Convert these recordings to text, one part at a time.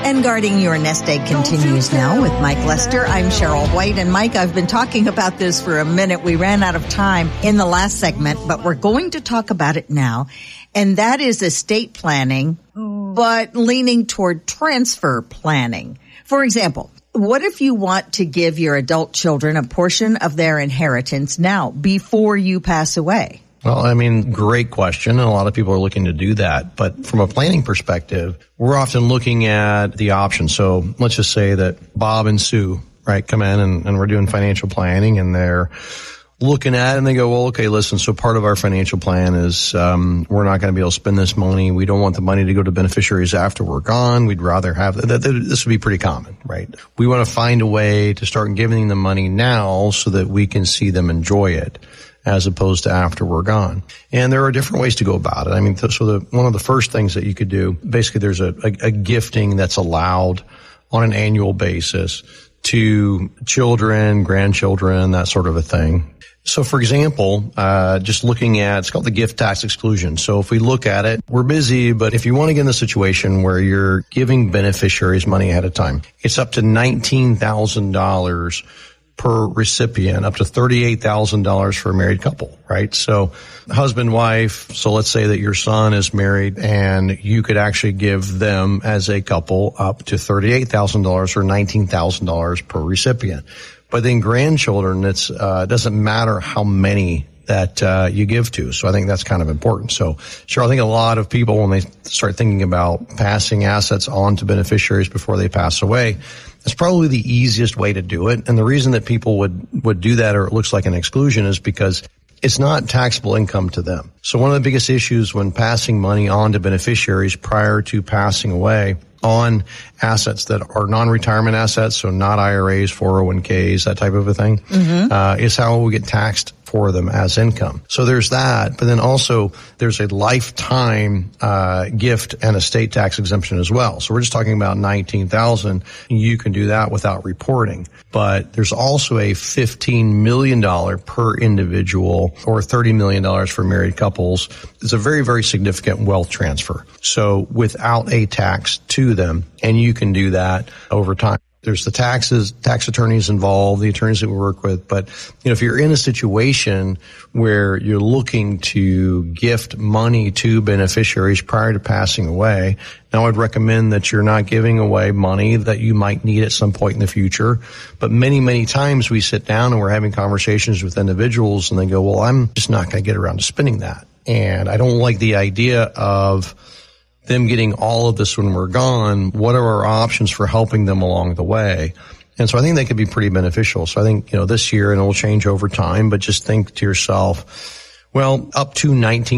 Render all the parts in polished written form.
And Guarding Your Nest Egg continues now with Mike Lester. I'm Cheryl White. And Mike, I've been talking about this for a minute. We ran out of time in the last segment, but we're going to talk about it now. And that is estate planning, but leaning toward transfer planning. For example, what if you want to give your adult children a portion of their inheritance now before you pass away? Well, I mean, great question. And a lot of people are looking to do that. But from a planning perspective, we're often looking at the options. So let's just say that Bob and Sue, right, come in and we're doing financial planning and they're looking at it and they go, well, okay, listen, so part of our financial plan is we're not going to be able to spend this money. We don't want the money to go to beneficiaries after we're gone. We'd rather have that. This would be pretty common, right? We want to find a way to start giving them money now so that we can see them enjoy it, as opposed to after we're gone. And there are different ways to go about it. I mean, one of the first things that you could do, basically there's a gifting that's allowed on an annual basis to children, grandchildren, that sort of a thing. So for example, just looking at, it's called the gift tax exclusion. So if we look at it, we're busy, but if you want to get in a situation where you're giving beneficiaries money ahead of time, it's up to $19,000 per recipient, up to $38,000 for a married couple, right? So husband, wife, so let's say that your son is married and you could actually give them as a couple up to $38,000 or $19,000 per recipient. But then grandchildren, it doesn't matter how many that you give to. So I think that's kind of important. So sure, I think a lot of people, when they start thinking about passing assets on to beneficiaries before they pass away, it's probably the easiest way to do it. And the reason that people would do that, or it looks like an exclusion, is because it's not taxable income to them. So one of the biggest issues when passing money on to beneficiaries prior to passing away on assets that are non-retirement assets, so not IRAs, 401ks, that type of a thing, is how we get taxed for them as income. So there's that, but then also there's a lifetime gift and estate tax exemption as well. So we're just talking about $19,000. You can do that without reporting. But there's also a $15 million per individual or $30 million for married couples. It's a very, very significant wealth transfer. So without a tax to them, and you can do that over time. There's the tax attorneys involved, the attorneys that we work with. But, if you're in a situation where you're looking to gift money to beneficiaries prior to passing away, now I'd recommend that you're not giving away money that you might need at some point in the future. But many, many times we sit down and we're having conversations with individuals and they go, well, I'm just not going to get around to spending that. And I don't like the idea of them getting all of this when we're gone. What are our options for helping them along the way? And so I think they could be pretty beneficial. So I think, this year, and it will change over time, but just think to yourself, well, up to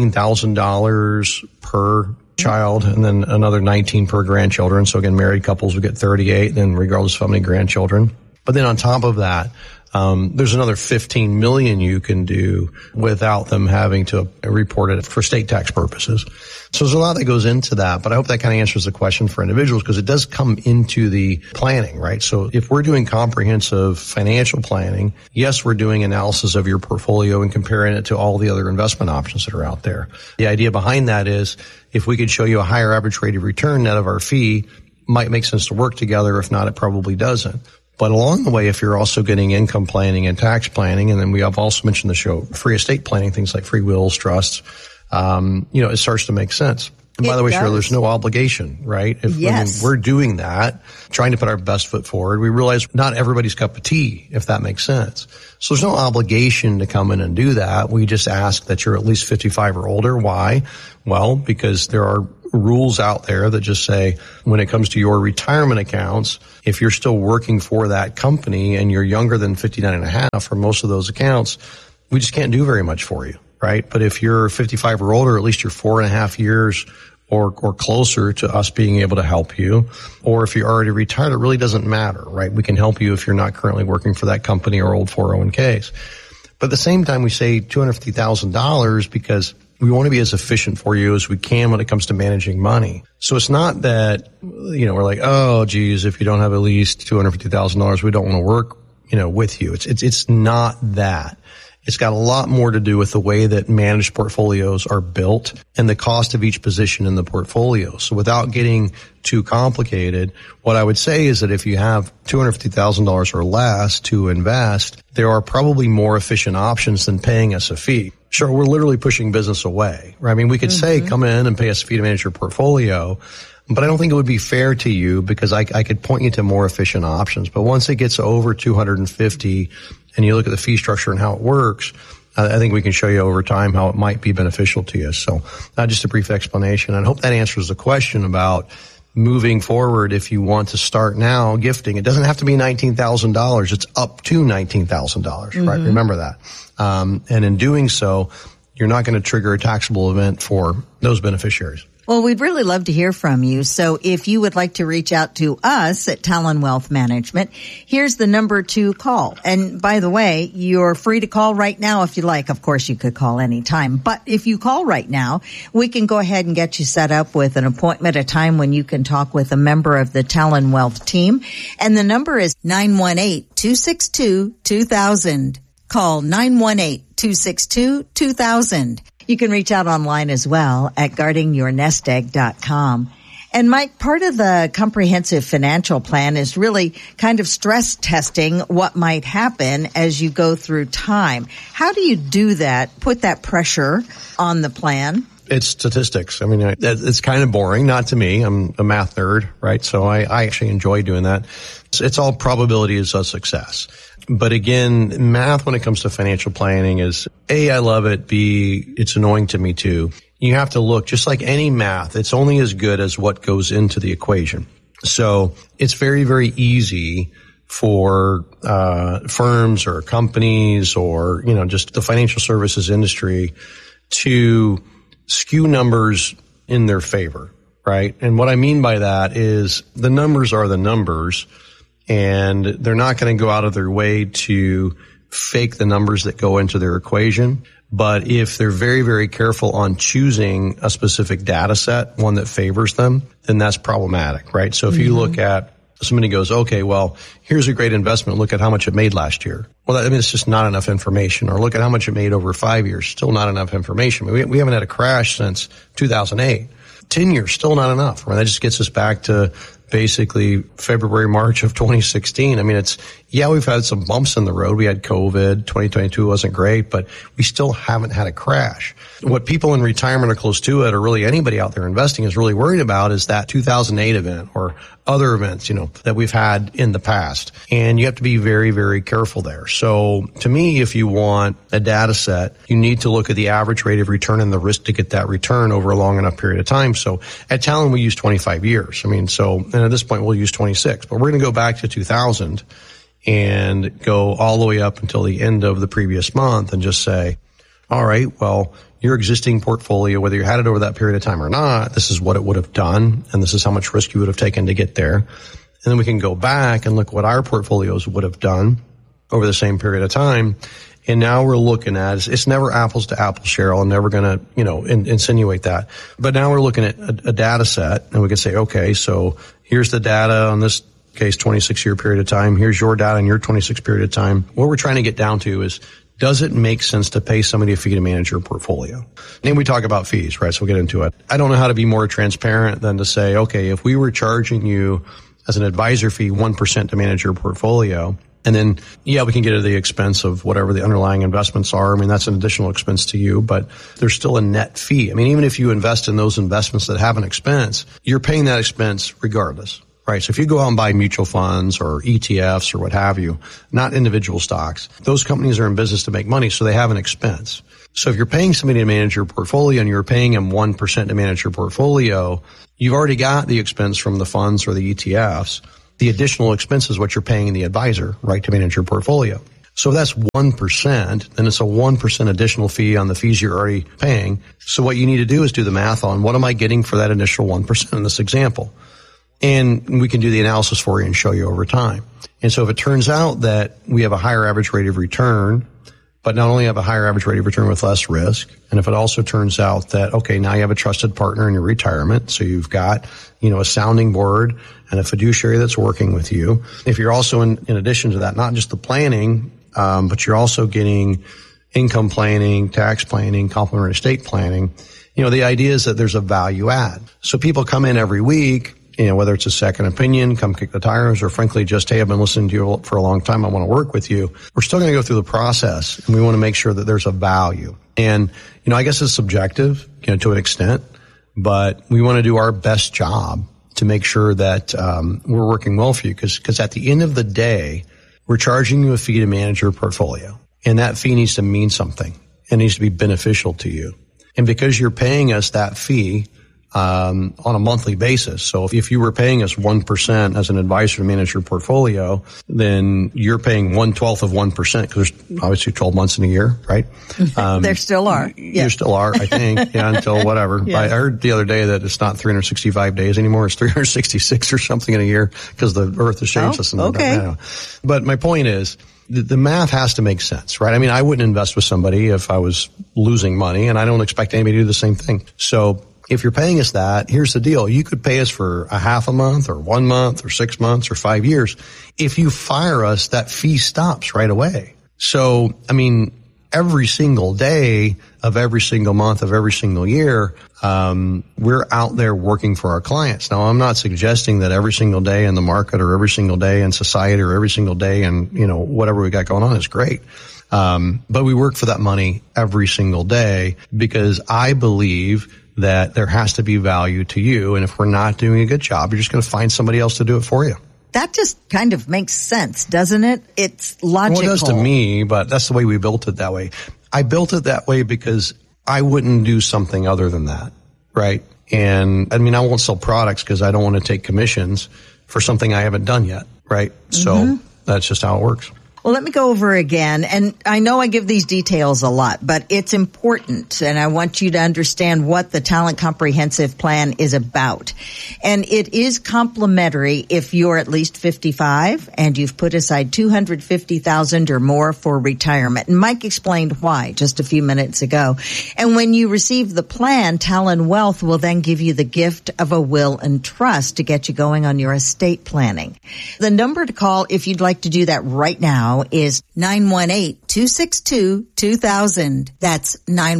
$19,000 per child and then another 19 per grandchildren. So again, married couples would get 38, then regardless of how many grandchildren. But then on top of that, there's another 15 million you can do without them having to report it for state tax purposes. So there's a lot that goes into that, but I hope that kind of answers the question for individuals, because it does come into the planning, right? So if we're doing comprehensive financial planning, yes, we're doing analysis of your portfolio and comparing it to all the other investment options that are out there. The idea behind that is if we could show you a higher average rate of return net of our fee, might make sense to work together. If not, it probably doesn't. But along the way, if you're also getting income planning and tax planning, and then we have also mentioned the show free estate planning, things like free wills, trusts, it starts to make sense. And by the way, Cheryl, there's no obligation, right? If we're doing that, trying to put our best foot forward, we realize not everybody's cup of tea, if that makes sense. So there's no obligation to come in and do that. We just ask that you're at least 55 or older. Why? Well, because there are rules out there that just say when it comes to your retirement accounts, if you're still working for that company and you're younger than 59 and a half for most of those accounts, we just can't do very much for you, right? But if you're 55 or older, at least you're 4.5 years or closer to us being able to help you. Or if you're already retired, it really doesn't matter, right? We can help you if you're not currently working for that company or old 401ks. But at the same time, we say $250,000 because we want to be as efficient for you as we can when it comes to managing money. So it's not that, we're like, oh, geez, if you don't have at least $250,000, we don't want to work, with you. It's not that. It's got a lot more to do with the way that managed portfolios are built and the cost of each position in the portfolio. So without getting too complicated, what I would say is that if you have $250,000 or less to invest, there are probably more efficient options than paying us a fee. Sure, we're literally pushing business away, right? I mean, we could say, come in and pay us a fee to manage your portfolio, but I don't think it would be fair to you because I could point you to more efficient options. But once it gets over 250 and you look at the fee structure and how it works, I think we can show you over time how it might be beneficial to you. So just a brief explanation. I hope that answers the question about moving forward. If you want to start now gifting, it doesn't have to be $19,000. It's up to $19,000, right? Remember that. And in doing so, you're not going to trigger a taxable event for those beneficiaries. Well, we'd really love to hear from you. So if you would like to reach out to us at Talon Wealth Management, here's the number to call. And by the way, you're free to call right now if you like. Of course, you could call anytime. But if you call right now, we can go ahead and get you set up with an appointment, a time when you can talk with a member of the Talon Wealth team. And the number is 918-262-2000. Call 918-262-2000. You can reach out online as well at guardingyournestegg.com. And Mike, part of the comprehensive financial plan is really kind of stress testing what might happen as you go through time. How do you do that, put that pressure on the plan? It's statistics. I mean, it's kind of boring, not to me. I'm a math nerd, right? So I actually enjoy doing that. It's all probabilities of success. But again, math when it comes to financial planning is A, I love it. B, it's annoying to me too. You have to look, just like any math, it's only as good as what goes into the equation. So it's very, very easy for firms or companies or, just the financial services industry to skew numbers in their favor, right? And what I mean by that is the numbers are the numbers, and they're not going to go out of their way to fake the numbers that go into their equation. But if they're very, very careful on choosing a specific data set, one that favors them, then that's problematic, right? So if you look at, somebody goes, okay, well, here's a great investment. Look at how much it made last year. Well, it's just not enough information. Or look at how much it made over 5 years. Still not enough information. We haven't had a crash since 2008. 10 years, still not enough. Right? That just gets us back to basically February, March of 2016. I mean, we've had some bumps in the road. We had COVID. 2022 wasn't great, but we still haven't had a crash. What people in retirement or close to it, or really anybody out there investing, is really worried about is that 2008 event or other events, that we've had in the past. And you have to be very, very careful there. So to me, if you want a data set, you need to look at the average rate of return and the risk to get that return over a long enough period of time. So at Talon, we use 25 years. And at this point, we'll use 26, but we're going to go back to 2000 and go all the way up until the end of the previous month and just say, all right, well, your existing portfolio, whether you had it over that period of time or not, this is what it would have done, and this is how much risk you would have taken to get there. And then we can go back and look what our portfolios would have done over the same period of time. And now we're looking at, it's never apples to apples, Cheryl. I'm never going to, insinuate that. But now we're looking at a data set, and we can say, okay, so here's the data on this case, 26-year period of time. Here's your data in your 26 period of time. What we're trying to get down to is, does it make sense to pay somebody a fee to manage your portfolio? And we talk about fees, right? So we'll get into it. I don't know how to be more transparent than to say, okay, if we were charging you as an advisor fee 1% to manage your portfolio, and then, we can get at the expense of whatever the underlying investments are. I mean, that's an additional expense to you, but there's still a net fee. I mean, even if you invest in those investments that have an expense, you're paying that expense regardless. Right. So if you go out and buy mutual funds or ETFs or what have you, not individual stocks, those companies are in business to make money, so they have an expense. So if you're paying somebody to manage your portfolio and you're paying them 1% to manage your portfolio, you've already got the expense from the funds or the ETFs. The additional expense is what you're paying the advisor, right, to manage your portfolio. So if that's 1%, then it's a 1% additional fee on the fees you're already paying. So what you need to do is do the math on what am I getting for that initial 1% in this example. And we can do the analysis for you and show you over time. And so if it turns out that we have a higher average rate of return, but not only have a higher average rate of return with less risk, and if it also turns out that, okay, now you have a trusted partner in your retirement, so you've got, a sounding board and a fiduciary that's working with you. If you're also in addition to that, not just the planning, but you're also getting income planning, tax planning, complementary estate planning, the idea is that there's a value add. So people come in every week, whether it's a second opinion, come kick the tires, or frankly just, hey, I've been listening to you for a long time, I want to work with you. We're still going to go through the process, and we want to make sure that there's a value. And, I guess it's subjective, to an extent, but we want to do our best job to make sure that we're working well for you, because at the end of the day, we're charging you a fee to manage your portfolio, and that fee needs to mean something. It needs to be beneficial to you. And because you're paying us that fee on a monthly basis, so if you were paying us 1% as an advisor to manage your portfolio, then you're paying 1/12 of 1%, because there's obviously 12 months in a year, right? There still are. Yeah. There still are, I think, until whatever. Yeah. I heard the other day that it's not 365 days anymore, it's 366 or something in a year, because the earth has changed us. Okay. But my point is, the math has to make sense, right? I mean, I wouldn't invest with somebody if I was losing money, and I don't expect anybody to do the same thing. So if you're paying us that, here's the deal. You could pay us for a half a month or 1 month or 6 months or 5 years. If you fire us, that fee stops right away. So, I mean, every single day of every single month of every single year, we're out there working for our clients. Now, I'm not suggesting that every single day in the market or every single day in society or every single day and, whatever we got going on is great. But we work for that money every single day, because I believe that there has to be value to you. And if we're not doing a good job, you're just going to find somebody else to do it for you. That just kind of makes sense, doesn't it? It's logical. Well, it does to me, but that's the way we built it that way. I built it that way because I wouldn't do something other than that, right? And I mean, I won't sell products because I don't want to take commissions for something I haven't done yet, right? So that's just how it works. Well, let me go over again. And I know I give these details a lot, but it's important. And I want you to understand what the Talent Comprehensive Plan is about. And it is complimentary if you're at least 55 and you've put aside $250,000 or more for retirement. And Mike explained why just a few minutes ago. And when you receive the plan, Talon Wealth will then give you the gift of a will and trust to get you going on your estate planning. The number to call if you'd like to do that right now is 918-262-2000. That's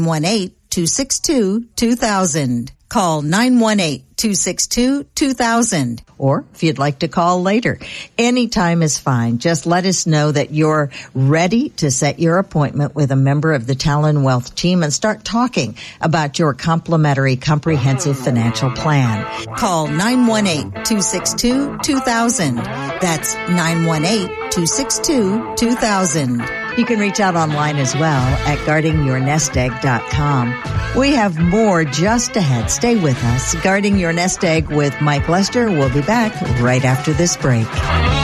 918-262-2000. Call 918-262-2000. Or if you'd like to call later, any time is fine. Just let us know that you're ready to set your appointment with a member of the Talon Wealth team and start talking about your complimentary comprehensive financial plan. Call 918-262-2000. That's 918-262-2000. You can reach out online as well at guardingyournestegg.com. We have more just ahead. Stay with us. Guarding Your Nest Egg with Mike Lester. We'll be back right after this break.